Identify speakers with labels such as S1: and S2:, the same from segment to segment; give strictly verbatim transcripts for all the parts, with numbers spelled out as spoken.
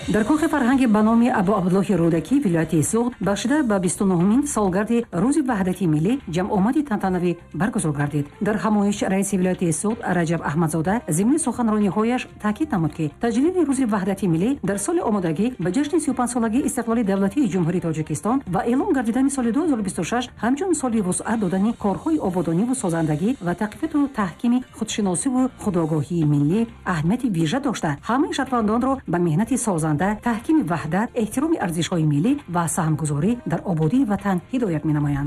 S1: дар кохи фарҳанги ба номи Абу Абдуллоҳи Рӯдакӣ вилояти Суғд бахшида ба бисту нӯҳумин солгарди рӯзи ваҳдати миллӣ ҷамъомади тантанавӣ баргузор гардид. дар ҳамоиш раиси вилояти Суғд Раҷаб Аҳмадзода зимни суханрониҳояш таъкид намуд, ки таҷлили рӯзи ваҳдати миллӣ дар соли омодагӣ ба ҷашни сиюпанҷсолагии истиқлоли давлатии ҷумҳурии Тоҷикистон ва эълон гардидани соли ду ҳазору бисту шаш ҳамчун соли вусъат додани корҳои ободониву созандагӣ ва тақвияту таҳкими худшиносиву худогоҳии миллӣ аҳамияти вижа дошта ҳамаи шаҳрвандонро ба меҳнати созанда, таҳкими ваҳдат, эҳтироми арзишҳои миллӣ ва саҳмгузорӣ дар ободии ватан ҳидоят менамоянд.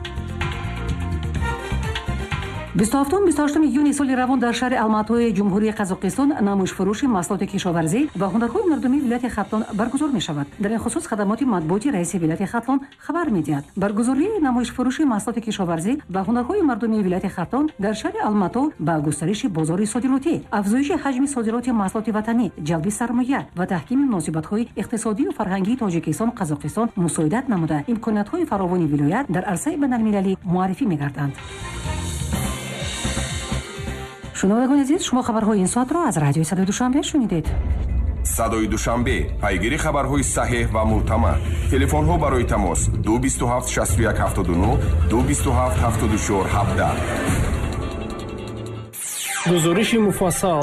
S1: бисту ҳафтум бисту ҳаштум июни соли равон дар шаҳри Алматои ҷумҳурии Қазоқистон намоишфурӯши маҳсулоти кишоварзӣ ва ҳунарҳои мардумии вилояти Хатлон баргузор мешавад. дар ин хусус хадамоти матбуоти раиси вилояти Хатлон хабар медиҳад. баргузории намоишфурӯши маҳсулоти кишоварзӣ ва ҳунарҳои мардумии вилояти Хатлон дар шаҳри Алмато ба густариши бозори содиротӣ, афзоиши ҳаҷми содироти маҳсулоти ватанӣ, ҷалби сармоя ва таҳкими муносибатҳои иқтисодию фарҳангии Тоҷикистон Қазоқистон мусоидат намуда имкониятҳои фаровони вилоят дар арсаи байналмилалӣ муаррифӣ мегарданд. шунавандагони азиз, шумо хабарҳои ин соатро аз радиои Садои Душанбе шунидед.
S2: Садои Душанбе, пайгири хабарҳои саҳеҳ ва мӯътамад. Телефонҳо барои тамос ду бисту ҳафт шасту як ҳафтоду нӯ, ду бисту ҳафт ҳафтоду чор ҳабдаҳ.
S3: гузориши муфассал.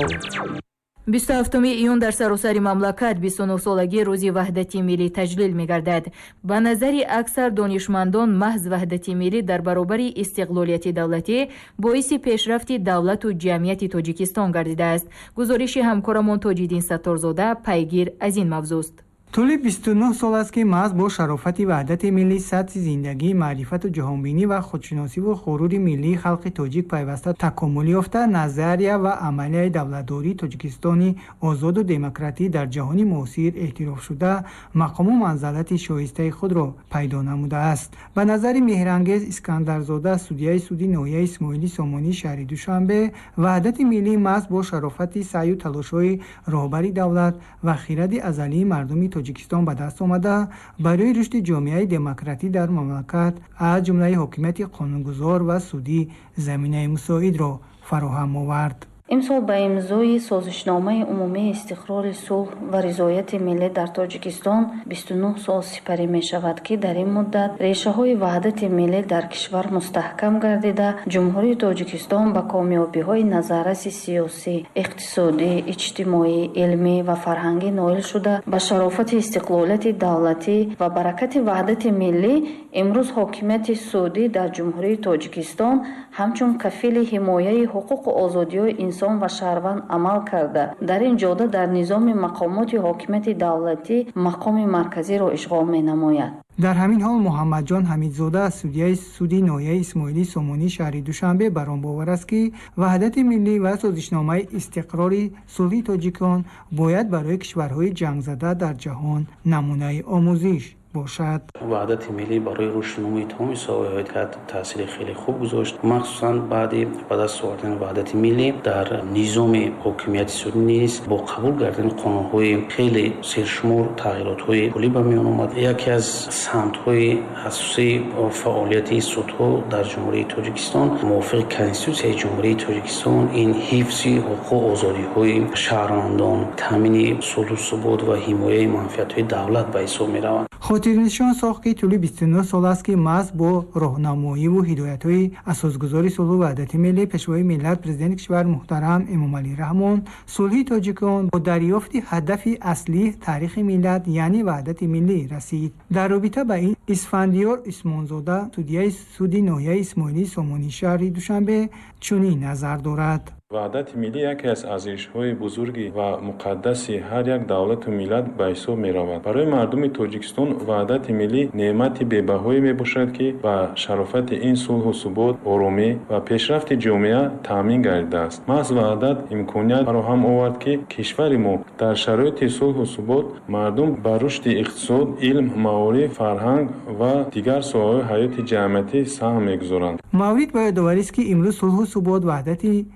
S4: бисту ҳафтуми июн дар саросари мамлакат бисту нӯҳсолагии рӯзи ваҳдати миллӣ таҷлил мегардад. ба назари аксар донишмандон маҳз ваҳдати миллӣ дар баробари истиқлолияти давлатӣ боиси пешрафти давлату ҷамъияти Тоҷикистон гардидааст. гузориши ҳамкорамон Тоҷиддин Сатторзода пайгир аз ин мавзӯст.
S5: طول بیست و نه سال است که محض با شرافت وحدت ملی، سطح زندگی، معرفت و جهانبینی و خودشناسی و غرور ملی خلق تاجیک پیوسته تکامل یافته، نظریه و عملیه دولتداری تاجیکستانی آزاد و دموکراتی در جهان معاصر اعتراف شده مقام و منزلت شایسته خود را پیدا نموده است. به نظر مهرانگیز اسکندرزاده، سودیه سودی ناحیه اسماعیلی سامانی شهر دوشنبه، وحدت ملی محض با شرافت سعی و تلاش‌های رهبری دولت و خرد ازلی مردم تاجیکستان به دست آمده برای رشد جامعه دموکراتی در مملکت از جمله حکومت قانونگذار و سودی زمینه مساعد را فراهم آورد.
S6: امسال با امضای سازشنامه عمومی استقرار صلح و رضایت ملی در تاجیکستان بیست و نه سال سپری می شود که در این مدت ریشه های وحدت ملی در کشور مستحکم گردیده، جمهوری تاجیکستان با کامیابی های نظارت سیاسی، اقتصادی، اجتماعی، علمی و فرهنگی نائل شده. با شرافت استقلالیت دولتی و برکت وحدت ملی امروز حاکمیت سعودی در جمهوری تاجیکستان همچون کفیل حمایه حقوق و آزادی انسان و شهروند عمل کرده. در این جاده در نظام مقامات حاکمیت دولتی مقام مرکزی را اشغال می نماید.
S5: در همین حال محمد جان حمیدزاده از سودیه سودی ناحیه اسماعیلی سامانی شهر دوشنبه بر آن باور است که وحدت ملی و سازشنامه استقرار صلح تاجیکان باید برای کشورهای جنگ زده در جهان نمونه آموزش باشد.
S7: وحدت ملی برای رشد تمام ساحه‌های تاثیر خیلی خوب گذاشت، مخصوصا بعد به دست آوردن وحدت ملی در نظام حکومت سعودی نیز با قبول کردن قانون‌های خیلی سرشمار تغییرات‌های کلی به میان آمد. یکی از سمت‌های اساسی فعالیت سودها در جمهوری تاجیکستان موافق کنستیتوسیون جمهوری تاجیکستان این حفظ حقوق و آزادی‌های شهروندان، تامین صلح و ثبات و حمایت منافعت‌های دولت به حساب می‌روند.
S5: خاطرنشان ساخت که طول بیست و نه سال است که محض با راهنمایی و هدایت‌های اساسگذاری صلح و وحدت ملی پیشوای ملت پرزیدنت کشور محترم امامعلی رحمان صلح تاجیکان با دریافت هدف اصلی تاریخ ملت یعنی وحدت ملی رسید. در رابطه با این اسفندیار اسمانزاده سودیه سودی ناحیه اسماعیلی سامانی شهر دوشنبه چنین نظر دارد.
S8: وحدت ملی یکی از ارزش‌های بزرگی و مقدسی هر یک دولت و ملت به حساب می‌رود. برای مردم تاجیکستان وحدت ملی نعمتی بی‌بهایی میباشد که با شرافت این صلح و ثبات، آرامی و پیشرفت جامعه تامین گردیده است. محض وحدت امکانیت فراهم آورد که کشور ما در شرایط صلح و ثبات مردم بر رشد اقتصاد، علم، معارف، فرهنگ و دیگر ساحه‌های حیات جمعیتی سهم می‌گذارند.
S5: مورد به یادآوری است که امروز صلح و ثبات وحدت سرتا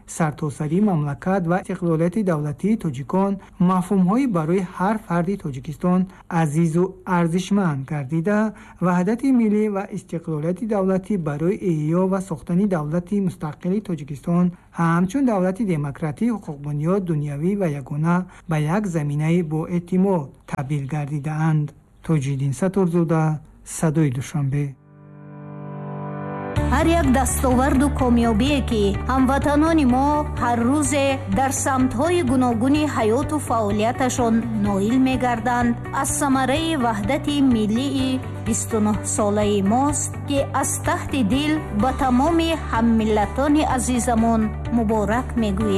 S5: саросарии мамлакат ва истиқлолияти давлатии тоҷикон мафҳумҳои барои ҳар фарди тоҷикистон азизу арзишманд гардида, ваҳдати миллӣ ва истиқлолияти давлатӣ барои эҳё ва сохтани давлати мустақили тоҷикистон ҳамчун давлати демократии ҳуқуқбунёд дунявӣ ва ягона ба як заминаи боэътимод табдил гардидаанд. тоҷиддин сатторзода, садои душанбе.
S9: ҳар як дастоварду комёбие ки ҳамватанони мо ҳар рӯзе дар самтҳои гуногуни ҳаёту фаъолияташон ноил мегарданд, аз самараи ваҳдати миллии бисту нӯҳсолаи мост ки аз таҳти дил ба тамоми ҳаммиллатони азизамон муборак мегӯем.